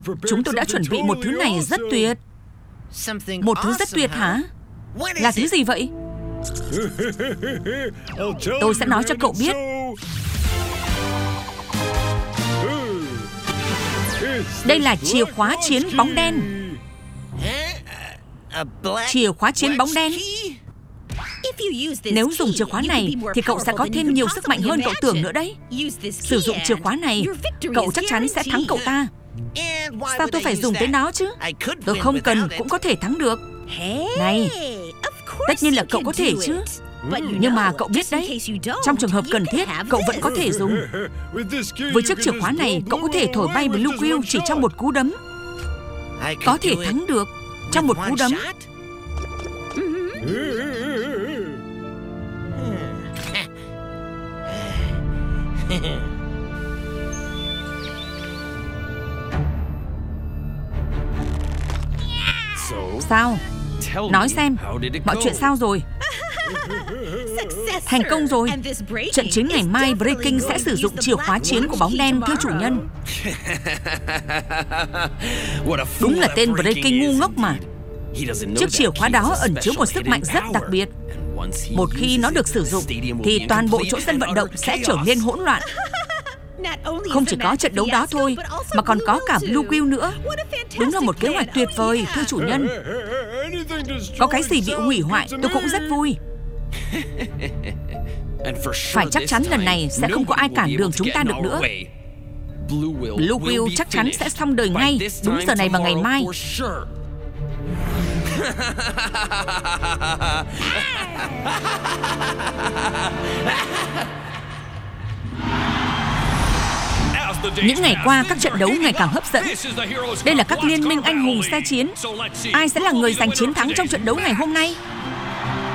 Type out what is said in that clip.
Chúng tôi đã chuẩn bị một thứ này rất tuyệt. Một thứ rất tuyệt hả? Là thứ gì vậy? Tôi sẽ nói cho cậu biết. Đây là chìa khóa chiến bóng đen. Chìa khóa chiến bóng đen. Nếu dùng chìa khóa này thì cậu sẽ có thêm nhiều sức mạnh hơn cậu tưởng nữa đấy. Sử dụng chìa khóa này, cậu chắc chắn sẽ thắng cậu ta. Sao tôi phải dùng tới nó chứ? Tôi không cần cũng có thể thắng được. Này, tất nhiên là cậu có thể chứ. Nhưng mà cậu biết đấy, trong trường hợp cần thiết, cậu vẫn có thể dùng. Với chiếc chìa khóa này, cậu có thể thổi bay Blue Quill chỉ trong một cú đấm. Có thể thắng được trong một cú đấm. Sao? Nói xem, mọi chuyện sao rồi? Thành công rồi. Trận chiến ngày mai, Breaking sẽ sử dụng chìa khóa chiến của bóng đen, thưa chủ nhân. Đúng là tên Breaking ngu ngốc mà. Chiếc chìa khóa đó ẩn chứa một sức mạnh rất đặc biệt. Một khi nó được sử dụng thì toàn bộ chỗ sân vận động sẽ trở nên hỗn loạn. Không chỉ có trận đấu đó thôi, mà còn có cả Blue Quill nữa. Đúng là một kế hoạch tuyệt vời, thưa chủ nhân. Có cái gì bị hủy hoại tôi cũng rất vui. Phải chắc chắn lần này sẽ không có ai cản đường chúng ta được nữa. Blue Quill chắc chắn sẽ xong đời ngay đúng giờ này vào ngày mai. Những ngày qua, các trận đấu ngày càng hấp dẫn. Đây là các liên minh anh hùng xe chiến. Ai sẽ là người giành chiến thắng trong trận đấu ngày hôm nay?